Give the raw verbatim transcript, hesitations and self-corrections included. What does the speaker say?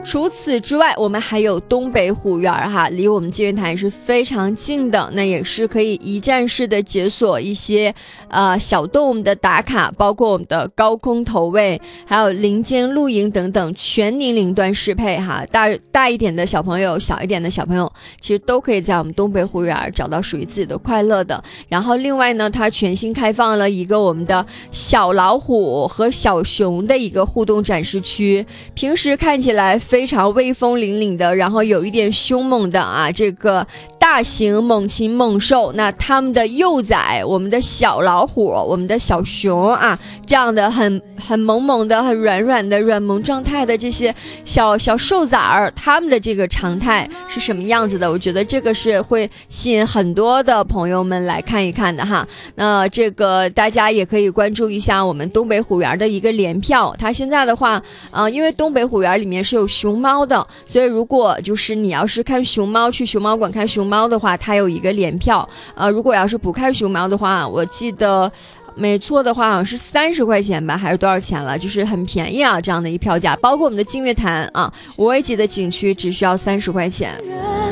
除此之外，我们还有东北虎园哈，离我们积云潭是非常近的，那也是可以一站式的解锁一些呃小动物的打卡，包括我们的高空投喂，还有林间露营等等，全年龄段适配哈，大大一点的小朋友，小一点的小朋友，其实都可以在我们东北虎园找到属于自己的快乐的。然后另外呢，它全新开放了一个我们的小老虎和小熊的一个互动展示区，平时看起来非常威风凛凛的，然后有一点凶猛的啊，这个大型猛禽猛兽，那他们的幼崽，我们的小老虎，我们的小熊啊，这样的很很萌萌的、很软软的、软萌状态的这些小小兽崽儿，他们的这个常态是什么样子的？我觉得这个是会吸引很多的朋友们来看一看的哈。那这个大家也可以关注一下我们东北虎园的一个联票，它现在的话，呃，因为东北虎园里面是有熊猫的，所以如果就是你要是看熊猫，去熊猫馆看熊猫的话，它有一个联票。呃，如果要是不看熊猫的话，我记得没错的话好像是三十块钱吧，还是多少钱了，就是很便宜啊，这样的一票价，包括我们的净月潭啊，五 A 级的景区只需要三十块钱。